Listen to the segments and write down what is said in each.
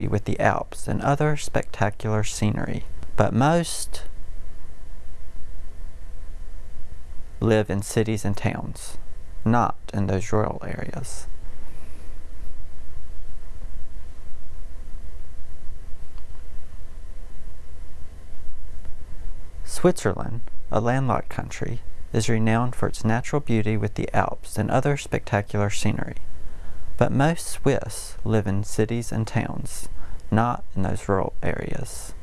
with the Alps and other spectacular scenery, but most live in cities and towns, not in those rural areas. Switzerland, a landlocked country, is renowned for its natural beauty with the Alps and other spectacular scenery, but most Swiss live in cities and towns, not in those rural areas.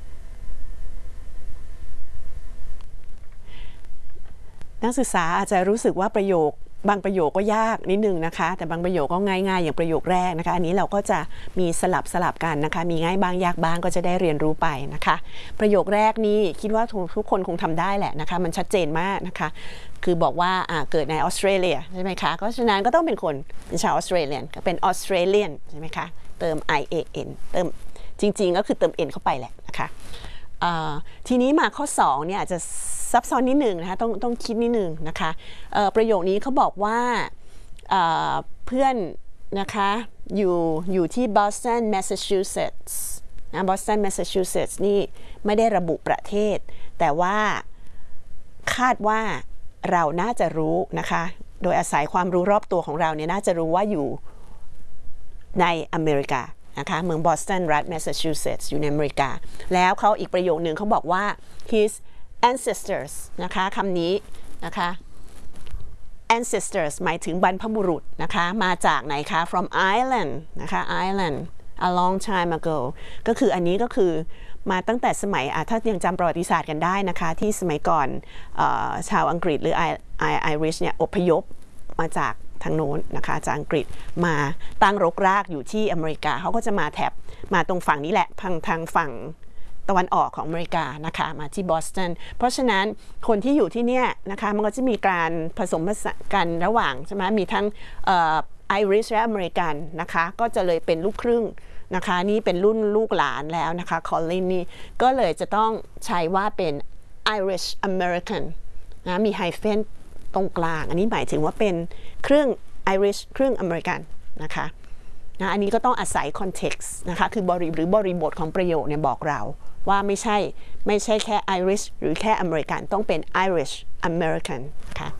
นักศึกษาอาจจะรู้สึกว่าบางประโยคก็ยากนิดนึงนะคะแต่บางประโยคก็ง่ายๆอย่างประโยคแรกนะคะอันนี้เราก็จะมีสลับกันนะคะมีง่ายบ้างยากบ้างก็จะได้เรียนรู้ไปนะคะประโยคแรกนี้คิดว่าทุกคนคงทำได้แหละนะคะมันชัดเจนมากนะคะคือบอกว่าเกิดในออสเตรเลียใช่ไหมคะก็ฉะนั้นก็ต้องเป็นคนเป็นชาวออสเตรเลียนก็เป็นออสเตรเลียนใช่ไหมคะเติม IAN เติมจริงๆก็คือเติม N เข้าไปแหละนะคะทีนี้มาข้อ2เนี่ยอาจจะซับซ้อนนิดหนึ่งนะคะต้องคิดนิดหนึ่งนะคะประโยคนี้เขาบอกว่าเพื่อนนะคะอยู่ที่ Boston Massachusetts นะ Boston Massachusetts นี่ไม่ได้ระบุประเทศแต่ว่าคาดว่าเราน่าจะรู้นะคะโดยอาศัยความรู้รอบตัวของเราเนี่ยน่าจะรู้ว่าอยู่ในอเมริกานะคะเมืองบอสตันรัฐแมสซาชูเซตส์อยู่ในอเมริกาแล้วเขาอีกประโยคนึงเขาบอกว่า his ancestors นะคะคำนี้นะคะ ancestors หมายถึงบรรพบุรุษนะคะมาจากไหนคะ from Ireland นะคะ Ireland a long time ago ก็คืออันนี้ก็คือมาตั้งแต่สมัยถ้ายังจำประวัติศาสตร์กันได้นะคะที่สมัยก่อนชาวอังกฤษหรือไอริชเนี่ยอพยพมาจากทางโน้นนะคะจากอังกฤษมาตั้งรกรากอยู่ที่อเมริกาเขาก็จะมาแถบมาตรงฝั่งนี้แหละทางฝั่งตะวันออกของอเมริกานะคะมาที่บอสตันเพราะฉะนั้นคนที่อยู่ที่เนี่ยนะคะมันก็จะมีการผสมผสานกันระหว่างใช่ไหมมีทั้งไอริชและอเมริกันนะคะก็จะเลยเป็นลูกครึ่งนะคะนี่เป็นรุ่นลูกหลานแล้วนะคะคอลลินนี่ก็เลยจะต้องใช้ว่าเป็น Irish American นะมีไฮเฟนตรงกลางอันนี้หมายถึงว่าเป็นครึ่ง Irish ครึ่งอเมริกันนะคะอันนี้ก็ต้องอาศัย context นะคะคือบริบทของประโยคเนี่ยบอกเราว่าไม่ใช่แค่ Irish หรือแค่อเมริกันต้องเป็น Irish American นะคะ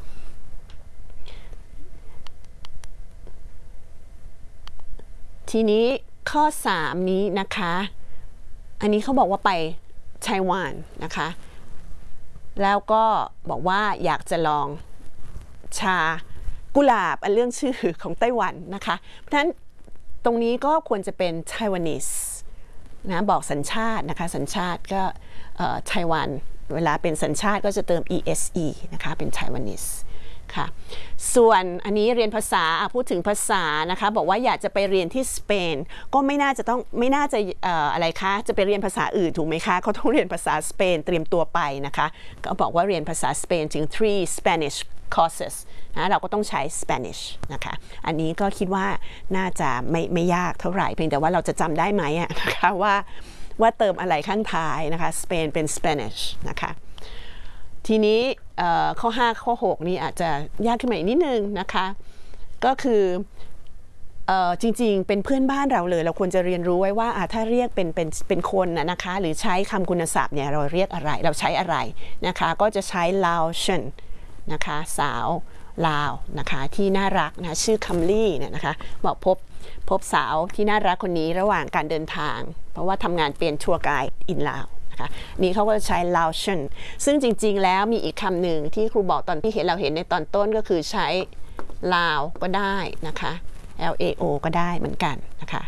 ทีนี้ข้อ3นี้นะคะอันนี้เขาบอกว่าไปไต้หวันนะคะแล้วก็บอกว่าอยากจะลองชากุหลาบอันเรื่องชื่อของไต้หวันนะคะเพราะฉะนั้นตรงนี้ก็ควรจะเป็น Taiwanese นะบอกสัญชาตินะคะสัญชาติก็ไต้หวันเวลาเป็นสัญชาติก็จะเติม ESE นะคะเป็น Taiwanese ค่ะส่วนอันนี้เรียนภาษาพูดถึงภาษานะคะบอกว่าอยากจะไปเรียนที่สเปนก็ไม่น่าจะอะไรคะจะไปเรียนภาษาอื่นถูกไหมคะเขาต้องเรียนภาษาสเปนเตรียมตัวไปนะคะก็บอกว่าเรียนภาษาสเปนถึง3 Spanish courses นะเราก็ต้องใช้ Spanish นะคะอันนี้ก็คิดว่าน่าจะไม่ยากเท่าไหร่เพียงแต่ว่าเราจะจำได้ไหมนะคะว่าเติมอะไรข้างท้ายนะคะสเปนเป็น Spanish นะคะทีนี้ข้อ5ข้อ6นี่อาจจะยากขึ้นมาอีกนิดนึงนะคะก็คือจริงๆเป็นเพื่อนบ้านเราเลยเราควรจะเรียนรู้ไว้ว่าถ้าเรียกเป็นคนนะคะหรือใช้คำคุณศัพท์เนี่ยเราเรียกอะไรเราใช้อะไรนะคะก็จะใช้ Laotian นะคะสาวลาวนะคะที่น่ารักนะชื่อคัมลี่เนี่ยนะคะบอกพบสาวที่น่ารักคนนี้ระหว่างการเดินทางเพราะว่าทำงานเป็นทัวร์ไกด์อินลาวนี่เขาก็จะใช้ Laotian ซึ่งจริงๆแล้วมีอีกคำหนึ่งที่ครูบอกตอนที่เราเห็นในตอนต้นก็คือใช้ลาวก็ได้นะคะ LAO ก็ได้เหมือนกันนะคะ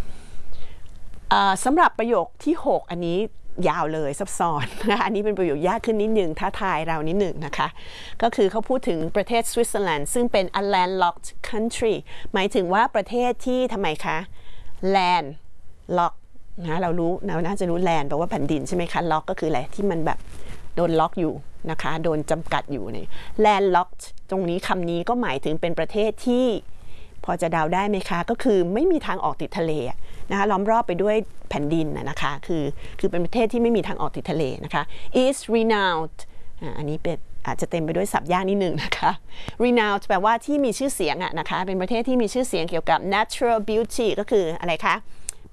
สำหรับประโยคที่6อันนี้ยาวเลยซับซ้อนนะคะอันนี้เป็นประโยคยากขึ้นนิดนึงท้าทายเรานิดนึงนะคะก็คือเขาพูดถึงประเทศสวิตเซอร์แลนด์ซึ่งเป็น a landlocked country หมายถึงว่าประเทศที่ทำไมคะ landlockedนะเราน่าจะรู้แลนด์แปลว่าแผ่นดินใช่ไหมคะล็อกก็คืออะไรที่มันแบบโดนล็อกอยู่นะคะโดนจำกัดอยู่เนี่ยแลนด์ล็อกตรงนี้คำนี้ก็หมายถึงเป็นประเทศที่พอจะเดาได้ไหมคะก็คือไม่มีทางออกติดทะเลนะคะล้อมรอบไปด้วยแผ่นดินนะคะคือเป็นประเทศที่ไม่มีทางออกติดทะเลนะคะ is renowned อันนี้เป็นอาจจะเต็มไปด้วยศัพท์ยากนิดนึงนะคะ renowned แปลว่าที่มีชื่อเสียงนะคะเป็นประเทศที่มีชื่อเสียงเกี่ยวกับ natural beauty ก็คืออะไรคะ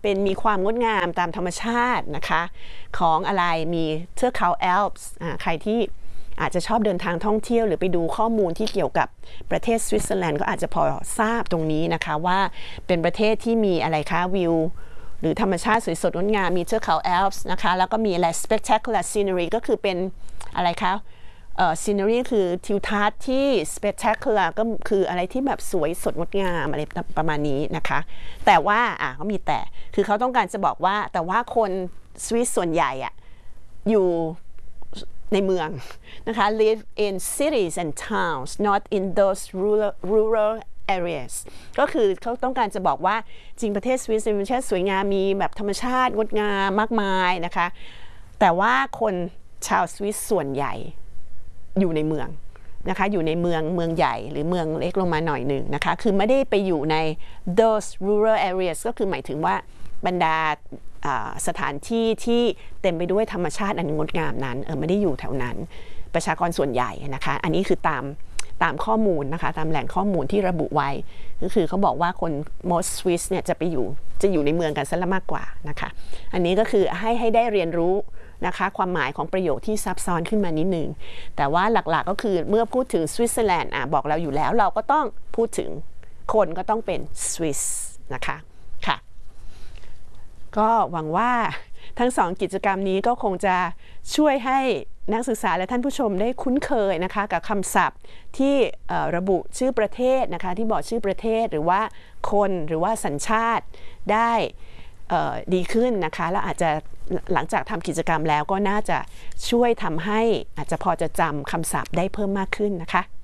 เป็นมีความงดงามตามธรรมชาตินะคะของอะไรมีเทือกเขาแอลป์สใครที่อาจจะชอบเดินทางท่องเที่ยวหรือไปดูข้อมูลที่เกี่ยวกับประเทศสวิตเซอร์แลนด์ก็อาจจะพอทราบตรงนี้นะคะว่าเป็นประเทศที่มีอะไรคะวิวหรือธรรมชาติสวยสดงดงามมีเทือกเขาแอลป์สนะคะแล้วก็มีอะไร spectacular scenery ก็คือเป็นอะไรคะscenery คือทิวทัศน์ที่ spectacular ก็คืออะไรที่แบบสวยสดงดงามอะไรประมาณนี้นะคะแต่ว่าเขามีแต่คือเขาต้องการจะบอกว่าแต่ว่าคนสวิสส่วนใหญ่อยู่ในเมืองนะคะ live in cities and towns not in those rural areas ก็คือเขาต้องการจะบอกว่าจริงประเทศสวิสเป็นประเทศสวยงามมีแบบธรรมชาติงดงามมากมายนะคะแต่ว่าคนชาวสวิสส่วนใหญ่อยู่ในเมืองนะคะอยู่ในเมืองใหญ่หรือเมืองเล็กลงมาหน่อยหนึ่งนะคะคือไม่ได้ไปอยู่ใน those rural areas ก็คือหมายถึงว่าบรรดาสถานที่ที่เต็มไปด้วยธรรมชาติอันงดงามนั้นไม่ได้อยู่แถวนั้นประชากรส่วนใหญ่นะคะอันนี้คือตามข้อมูลนะคะตามแหล่งข้อมูลที่ระบุไว้ก็คือเขาบอกว่าคน most Swiss เนี่ยจะอยู่ในเมืองกันซะละมากกว่านะคะอันนี้ก็คือให้ได้เรียนรู้นะคะความหมายของประโยคที่ซับซ้อนขึ้นมานิดนึงแต่ว่าหลักๆก็คือเมื่อพูดถึงสวิตเซอร์แลนด์บอกเราอยู่แล้วเราก็ต้องพูดถึงคนก็ต้องเป็นสวิสนะคะค่ะก็หวังว่าทั้งสองกิจกรรมนี้ก็คงจะช่วยให้นักศึกษาและท่านผู้ชมได้คุ้นเคยนะคะกับคำศัพท์ที่ระบุชื่อประเทศนะคะที่บอกชื่อประเทศหรือว่าคนหรือว่าสัญชาติได้ดีขึ้นนะคะแล้วอาจจะหลังจากทำกิจกรรมแล้วก็น่าจะช่วยทำให้อาจจะพอจะจำคำศัพท์ได้เพิ่มมากขึ้นนะคะ